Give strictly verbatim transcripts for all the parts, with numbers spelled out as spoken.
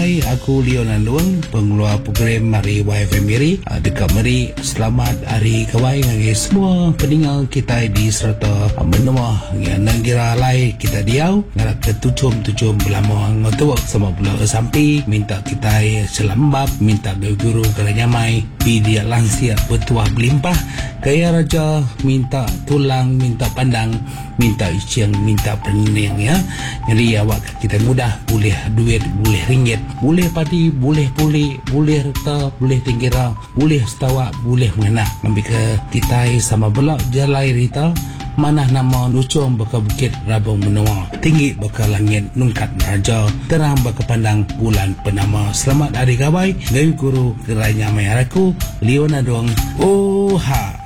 Gawai, aku Leon Anduang, pengeluar program Mari Y F M Miri. Dekat Mari, selamat Hari Gawai bagi semua pendengar kita di serta menua yang nanggira lai kita diau ngarak ke tucum-tucum belamo ngotok sama pula sampai minta kita selambap, minta guru keranyamai dia langsia bertuah belimpah kaya raja minta tulang, minta pandang, minta iciang, minta pening ya. Jadi awak kita mudah boleh duit, boleh ringgit, boleh padi, boleh pulih, boleh reta, boleh tinggira, boleh setawa, boleh mengena. Ambil ke kita sama belak jalai rita mana nama lucung baka bukit rabung menua tinggi baka langit nungkat raja terang baka pandang bulan penama. Selamat Hari Gawai gayu guru gerainya mayaraku Leon Adong oha.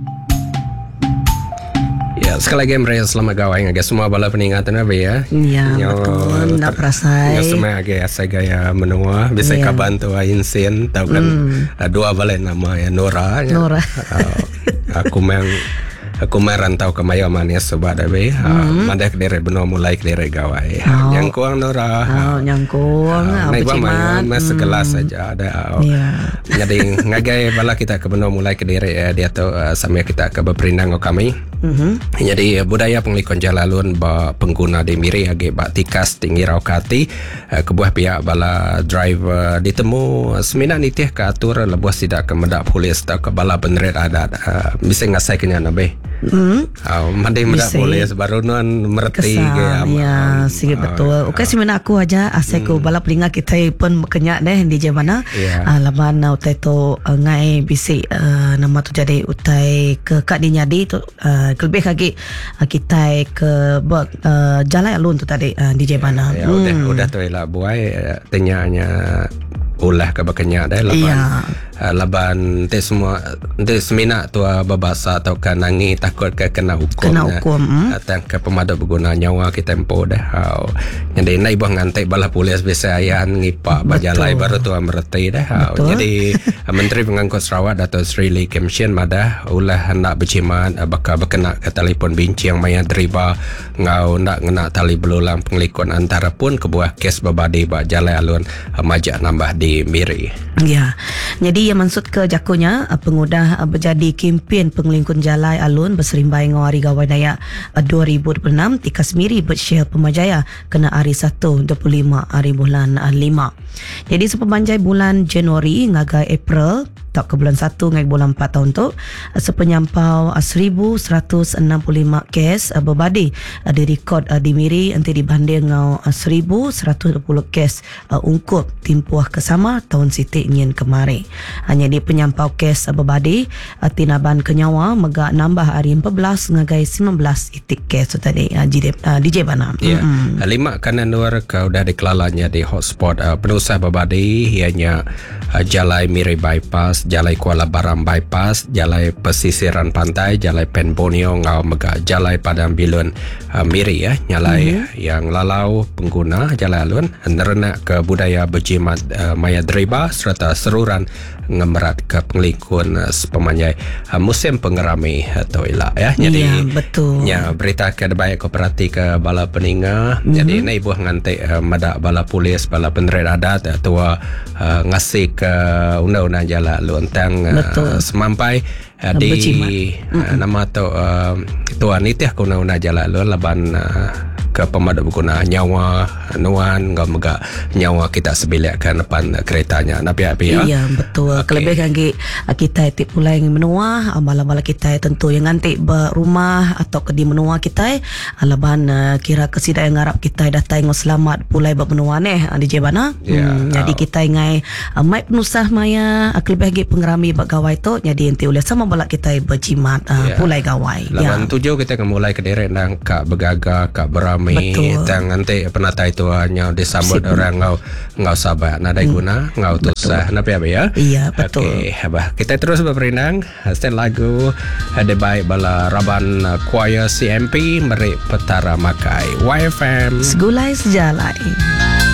Ya, sekali lagi mereka selamat gawai ngagak semua bala peningatan apa ya. Ya, betul. Nak perasai. Yang semua agak asal gaya menua. Bisa ya. Kaban tu insin. Tahu kan mm. dua bala nama ya Nora. Nora. Uh, aku memang aku merantau ke Mayo Manis sebab ada be. Mm. Mandai kedere benar mulai kedere gawai. Oh. Yang kuang Nora. Oh, yang kuang. Uh, Naik bang Mayo mas sekelas saja ada. Uh, yeah. Jadi ngagai bala kita ke benar mulai kedere uh, dia tu uh, sampai kita ke berperindang kami. Mm-hmm. Jadi budaya penglikon jalalun ba pengguna di Miri agi ba tikas tinggi raukati uh, kebuah pihak bala driver ditemu semina nitih ke atur lebuas tidak ke medak polis atau ke bala benerit adat uh, bisa ngasai kenya nabe. Hmm. Uh, Mandi medak polis baru non merti ke ya sikit betul. Okey semina aku aja aseku hmm. bala pelinga kita pun kenyak deh di mana yeah. uh, laban utai tu uh, ngai bisi uh, nama tu jadi utai ke kak dinyadi tu uh, lebih lagi uh, kita ke buat uh, jalan alun tu tadi uh, di mana ya, ya, hmm. udah udah tu lah buai tanyanya ulah ke bakanya dah laban yeah. uh, laban te semua te semina tu uh, babasa atau kan nangi takut ke kena hukum kena hukum uh, hmm? ke pemada berguna nyawa kita tempo dah uh, jadi naik buah ngantai bala polis biasa ayan ngipak bajalai baru tu mereti dah uh, jadi uh, Menteri Pengangkut Sarawak Dato' Sri Lee Kim Shin madah ulah hendak bercimat uh, bakal berkena ke telefon bincang maya deriba ngau nak ngena tali belulang penglikon antara pun kebuah kes babadi ba jalai alun uh, majak nambah di Miri. Ya. Jadi yang maksud ke jakunya pengudah berjadi kempen pengelingkun jalai alun berserimbai ngau Hari Gawai Dayak dua ribu dua puluh enam tikas Miri bersyel Pemajaya kena hari satu dua puluh lima hari bulan lima. Jadi sepanjang bulan Januari ngagai April tak ke bulan satu ngai bulan empat tahun tu sepenyampau seribu seratus enam puluh lima kes berbadi direkod di Miri nanti dibanding ngau seribu seratus dua puluh kes ungkup timpuah kesama tahun sitik nyen kemari. Hanya di penyampau kes berbadi tinaban kenyawa megak nambah hari empat belas ngagai sembilan belas itik kes tu tadi D J Bana. Ya. Mm-hmm. Lima kanan luar ke udah dikelalanya di hotspot uh, penusah berbadi ianya uh, Jalai Miri Bypass, Jalai Kuala Baram Bypass, Jalai Pesisiran Pantai, Jalai Pen Borneo ngau mega Jalai Padang Bilun uh, Miri ya, nyalai mm-hmm. yang lalau pengguna Jalai Alun nerena ke budaya berjimat uh, maya deriba serta seruran ngemerat ke pengelingkun uh, sepemanjai uh, musim pengerami atau uh, ilah ya. Jadi ya, betul. Ya berita ke baik koperati ke bala peninga. Mm-hmm. Jadi naik buah ngantai uh, madak bala polis, bala penerit adat uh, tua uh, ngasih ke undang-undang Jalai Alun tentang uh, semampai uh, di uh, nama tu uh, tuan nitih ke undang-undang Jalai Alun laban uh, ke pemada berguna nyawa nuan ngau mega nyawa kita sebilik ke depan keretanya napi api ya. Iya betul. Okay. Kelebih lagi kita tip pula yang menua bala-bala kita tentu yang nanti berumah atau ke di menua kita alaban kira kesidai ngarap kita datang ngau selamat pulai bermenua neh di Jebana. Yeah. Hmm, jadi kita ngai mai penusah maya kelebih lagi pengerami bagawai tu jadi nanti oleh sama bala kita berjimat yeah. pulai gawai. Laban ya. Tujuh kita akan mulai ke derek nang kak bergaga kak beram dan nanti penata itu hanya disambut Sip. Orang ngau ngau sabar nadai guna hmm. ngau tusah napi apa ya. Iya betul. Okey, abah kita terus berperindang hasil lagu ada baik bala Raban Choir C M P Meri Petara Makai Y F M Segulai Sejalai.